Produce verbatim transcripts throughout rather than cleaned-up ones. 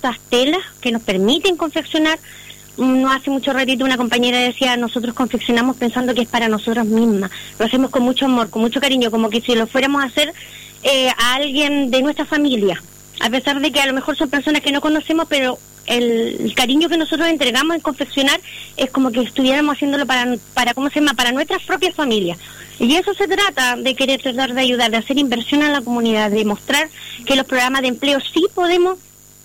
estas telas que nos permiten confeccionar. No hace mucho ratito una compañera decía, nosotros confeccionamos pensando que es para nosotros mismas, lo hacemos con mucho amor, con mucho cariño, como que si lo fuéramos a hacer eh, a alguien de nuestra familia, a pesar de que a lo mejor son personas que no conocemos, pero el, el cariño que nosotros entregamos en confeccionar es como que estuviéramos haciéndolo para, para ¿cómo se llama?, para nuestras propias familias. Y eso se trata, de querer tratar de ayudar, de hacer inversión en la comunidad, de mostrar que los programas de empleo sí podemos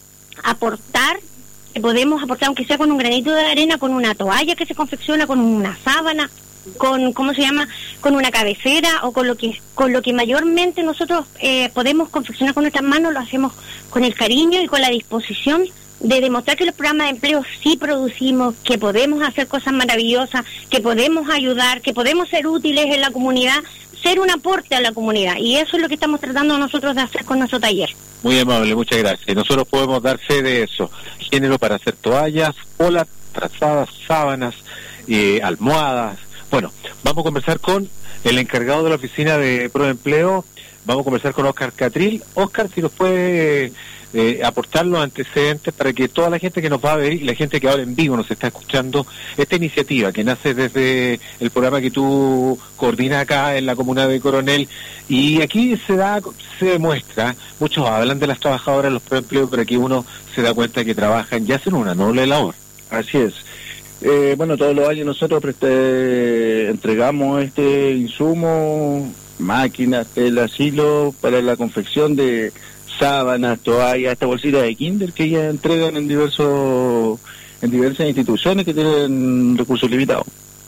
aportar, que podemos aportar, aunque sea con un granito de arena, con una toalla que se confecciona, con una sábana, con, ¿cómo se llama?, con una cabecera, o con lo que con lo que mayormente nosotros eh, podemos confeccionar con nuestras manos. Lo hacemos con el cariño y con la disposición de demostrar que los programas de empleo sí producimos, que podemos hacer cosas maravillosas, que podemos ayudar, que podemos ser útiles en la comunidad, ser un aporte a la comunidad, y eso es lo que estamos tratando nosotros de hacer con nuestro taller. Muy amable, muchas gracias. Nosotros podemos dar fe de eso. Género para hacer toallas, polas, trazadas, sábanas, eh, almohadas. Bueno, vamos a conversar con el encargado de la oficina de Proempleo. Vamos a conversar con Óscar Catril. Óscar, si nos puede eh, aportar los antecedentes para que toda la gente que nos va a ver y la gente que ahora en vivo nos está escuchando, esta iniciativa que nace desde el programa que tú coordinas acá en la comuna de Coronel, y aquí se da, se demuestra, muchos hablan de las trabajadoras, los Proempleo, pero aquí uno se da cuenta que trabajan y hacen una noble labor. Así es. Eh, bueno, todos los años nosotros preste, entregamos este insumo, máquinas, telas, hilo, para la confección de sábanas, toallas, esta bolsita de kinder que ya entregan en diversos en diversas instituciones que tienen recursos limitados.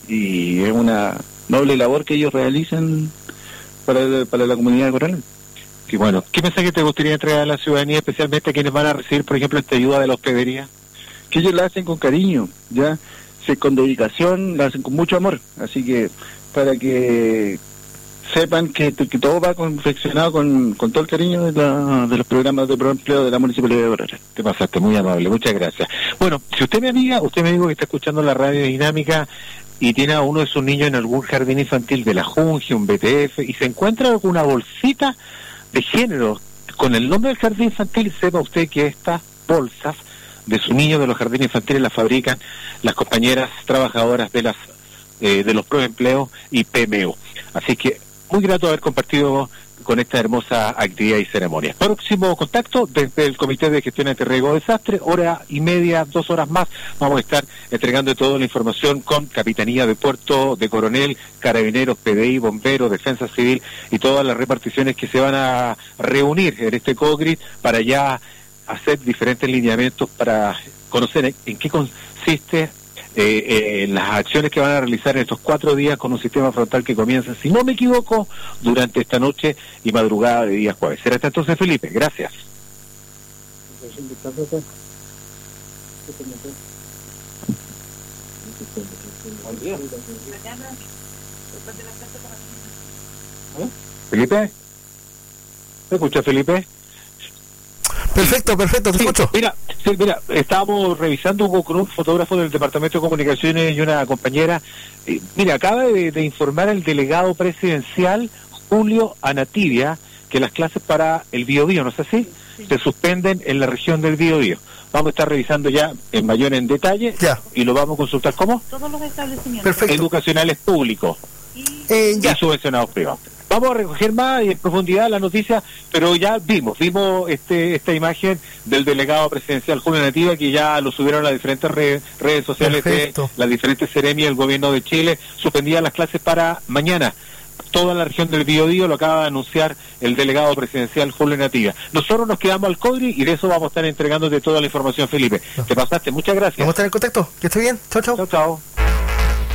Y es una noble labor que ellos realizan para, para la comunidad de Coronel. Y bueno, ¿qué mensaje te gustaría entregar a la ciudadanía, especialmente a quienes van a recibir, por ejemplo, esta ayuda de la hospedería? Que ellos la hacen con cariño, ya, se, con dedicación, la hacen con mucho amor, así que para que sepan que, que todo va confeccionado con, con todo el cariño de, la, de los programas de Proempleo de la Municipalidad de Coronel. Te pasaste, muy amable, muchas gracias. Bueno, si usted me amiga, usted me dijo que está escuchando la radio dinámica y tiene a uno de sus niños en algún jardín infantil de la Junge, un B T F, y se encuentra con una bolsita de género con el nombre del jardín infantil, sepa usted que estas bolsas de su niño de los jardines infantiles las fabrican las compañeras trabajadoras de las eh, de los Proempleo y P M U. Así que muy grato haber compartido con esta hermosa actividad y ceremonia. Próximo contacto desde el Comité de Gestión de Riesgo de Desastre, hora y media, dos horas más, vamos a estar entregando toda la información con Capitanía de Puerto de Coronel, Carabineros, P D I, Bomberos, Defensa Civil y todas las reparticiones que se van a reunir en este COGRI para ya hacer diferentes lineamientos para conocer en, en qué consiste eh, eh, las acciones que van a realizar en estos cuatro días con un sistema frontal que comienza, si no me equivoco, durante esta noche y madrugada de días jueves. Será hasta entonces, Felipe. Gracias. ¿Felipe? ¿Me escucha, Felipe? Perfecto, perfecto, te sí, escucho. Mira, sí, mira, estábamos revisando con un fotógrafo del Departamento de Comunicaciones y una compañera. Eh, mira, acaba de, de informar el delegado presidencial, Julio Anatibia, que las clases para el Biobío, ¿no es así? Sí. Se suspenden en la región del Biobío. Vamos a estar revisando ya en mayor en detalle ya. Y lo vamos a consultar. ¿Cómo? Todos los establecimientos. Perfecto. Educacionales públicos y, eh, ya. y subvencionados privados. Vamos a recoger más en profundidad la noticia, pero ya vimos, vimos este esta imagen del delegado presidencial Julio Nativa, que ya lo subieron a las diferentes redes, redes sociales Perfecto. de las diferentes seremias del gobierno de Chile, suspendían las clases para mañana. Toda la región del Biobío lo acaba de anunciar el delegado presidencial Julio Nativa. Nosotros nos quedamos al COGRI y de eso vamos a estar entregándote toda la información, Felipe. No. Te pasaste, muchas gracias. Vamos a estar en contacto, que esté bien, chao, chao. Chao, chao.